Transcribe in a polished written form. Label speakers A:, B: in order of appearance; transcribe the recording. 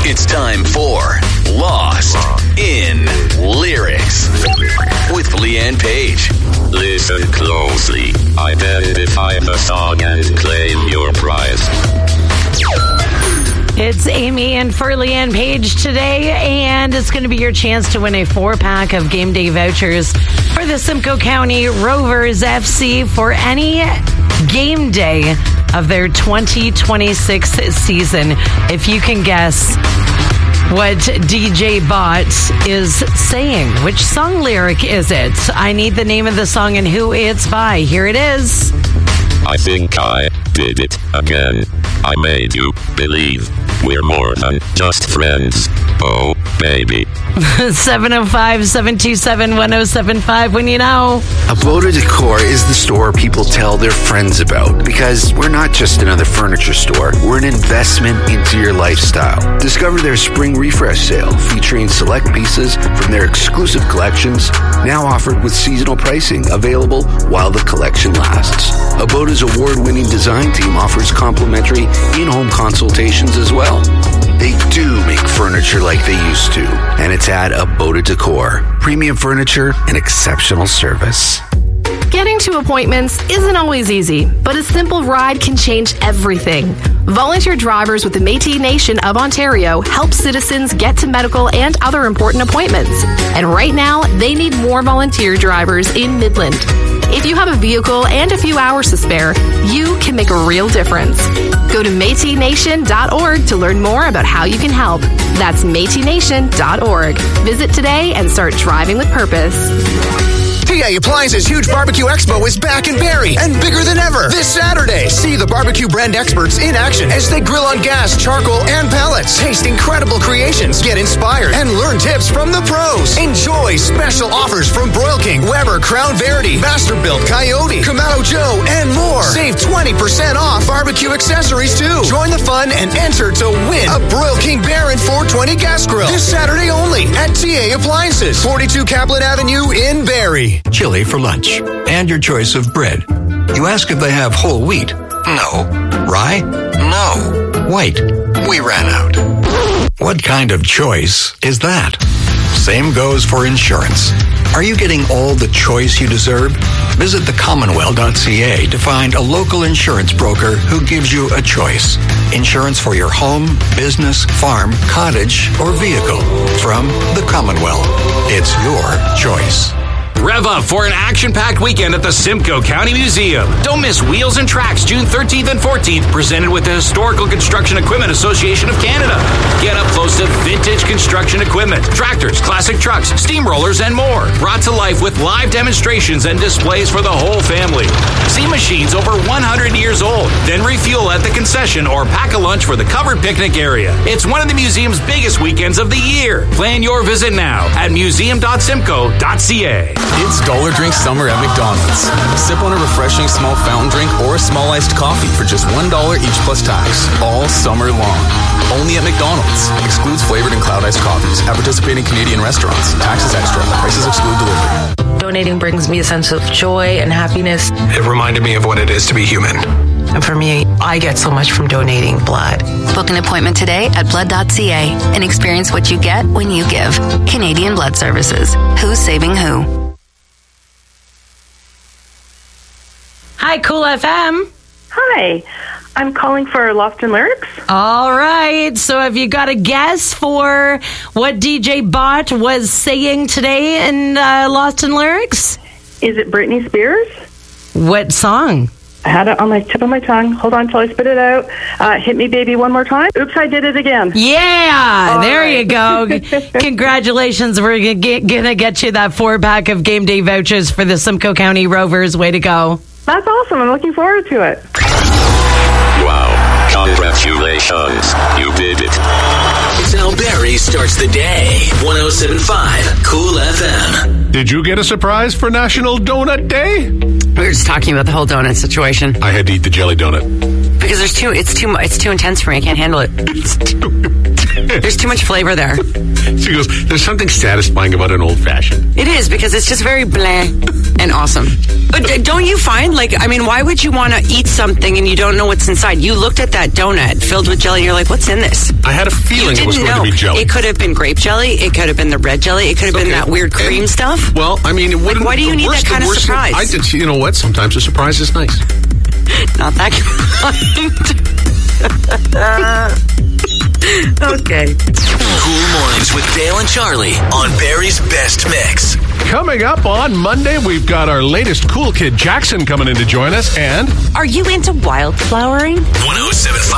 A: It's time for Lost in Lyrics with Leanne Page.
B: Listen closely. Identify the song and claim your prize.
C: It's Amy in for Leanne Page today, and it's going to be your chance to win a 4-pack of game day vouchers for the Simcoe County Rovers FC for any game day of their 2026 season. If you can guess what DJ Bot is saying, which song lyric is it? I need the name of the song and who it's by. Here it is.
B: I think I did it again. I made you believe we're more than just friends. Oh, baby.
C: 705-727-1075 when you know.
D: Aboda Decor is the store people tell their friends about because we're not just another furniture store. We're an investment into your lifestyle. Discover their spring refresh sale featuring select pieces from their exclusive collections, now offered with seasonal pricing available while the collection lasts. Aboda's award-winning design team offers complimentary in-home consultations as well. They do make furniture like they used to, and it's at Aboda Decor. Premium furniture and exceptional service.
E: Getting to appointments isn't always easy, but a simple ride can change everything. Volunteer drivers with the Métis Nation of Ontario help citizens get to medical and other important appointments. And right now, they need more volunteer drivers in Midland. If you have a vehicle and a few hours to spare, you can make a real difference. Go to MétisNation.org to learn more about how you can help. That's MétisNation.org. Visit today and start driving with purpose.
F: PA Appliances Huge Barbecue Expo is back in Barrie and bigger than ever this Saturday. See the barbecue brand experts in action as they grill on gas, charcoal, and pellets. Taste incredible creations, get inspired, and learn tips from the pros. Enjoy special offers from Broil King, Weber, Crown Verity, Masterbuilt, Coyote, Kamado Joe, and more. Save 20% off barbecue accessories too. Join the fun and enter to win a Broil King Baron 420 gas grill this Saturday only at TA Appliances, 42 Kaplan Avenue in Barrie.
G: Chili for lunch, and your choice of bread. You ask if they have whole wheat. No. Rye? No. White? We ran out. What kind of choice is that? Same goes for insurance. Are you getting all the choice you deserve? Visit thecommonwealth.ca to find a local insurance broker who gives you a choice. Insurance for your home, business, farm, cottage, or vehicle. From the Commonwealth. It's your choice.
H: Rev up for an action-packed weekend at the Simcoe County Museum. Don't miss Wheels and Tracks June 13th and 14th, presented with the Historical Construction Equipment Association of Canada. Get up close to vintage construction equipment, tractors, classic trucks, steamrollers, and more. Brought to life with live demonstrations and displays for the whole family. See machines over 100 years old. Then refuel at the concession or pack a lunch for the covered picnic area. It's one of the museum's biggest weekends of the year. Plan your visit now at museum.simcoe.ca.
I: It's Dollar Drink Summer at McDonald's. Sip on a refreshing small fountain drink or a small iced coffee for just $1 each plus tax, all summer long. Only at McDonald's. Excludes flavored and cloud iced coffees at participating Canadian restaurants. Taxes extra. Prices exclude delivery.
J: Donating brings me a sense of joy and happiness.
K: It reminded me of what it is to be human.
J: And for me, I get so much from donating blood.
L: Book an appointment today at blood.ca and experience what you get when you give. Canadian Blood Services. Who's saving who?
C: Hi, Cool FM.
M: Hi. I'm calling for Lost in Lyrics.
C: All right. So have you got a guess for what DJ Bot was saying today in Lost in Lyrics?
M: Is it Britney Spears?
C: What song?
M: I had it on my tip of my tongue. Hold on till I spit it out. Hit me, baby, one more time. Oops, I did it again.
C: Yeah,
M: all
C: there
M: right.
C: you go. Congratulations. We're going to get you that 4-pack of game day vouchers for the Simcoe County Rovers. Way to go.
M: That's awesome. I'm looking forward to it.
B: Wow. Congratulations. You did it.
A: It's how Barrie starts the day. 107.5 Cool FM.
N: Did you get a surprise for National Donut Day?
O: We were just talking about the whole donut situation.
N: I had to eat the jelly donut.
O: Because it's too intense for me. I can't handle it. There's too much flavor there.
N: She goes, there's something satisfying about an old-fashioned.
O: It is, because it's just very bleh and awesome. But don't you find, why would you want to eat something and you don't know what's inside? You looked at that donut filled with jelly and you're like, what's in this?
N: I had a feeling it was going to be jelly.
O: It could have been grape jelly. It could have been the red jelly. It could have been that weird cream stuff.
N: Well, I mean, it wouldn't...
O: why do you need that kind of surprise?
N: You know what? Sometimes a surprise is nice.
O: Not that kind. Okay.
A: Cool Mornings with Dale and Charlie on Barry's Best Mix.
N: Coming up on Monday, we've got our latest cool kid Jackson coming in to join us, and...
C: Are you into wildflowering?
A: 107.5